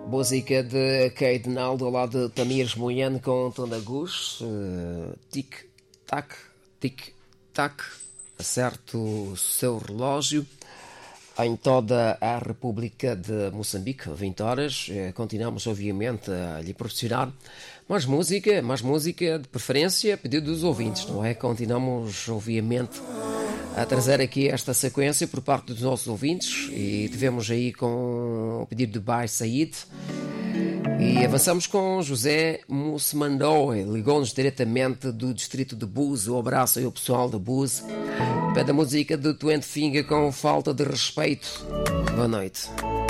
Música de Kate Naldo ao lado de Tamires Moiano com Tondagus. Tic-tac, tic-tac. Acerte o seu relógio. Em toda a República de Moçambique, 20 horas. Continuamos, obviamente, a lhe proporcionar mais música, de preferência, a pedido dos ouvintes, não é? Continuamos, obviamente, a trazer aqui esta sequência por parte dos nossos ouvintes e tivemos aí com o pedido de Bai Said e avançamos com José Musmandoe, ligou-nos diretamente do distrito de Búzios. Um abraço aí ao pessoal de Búzios. Pede a música de Twenty Finger com Falta de Respeito. Boa noite.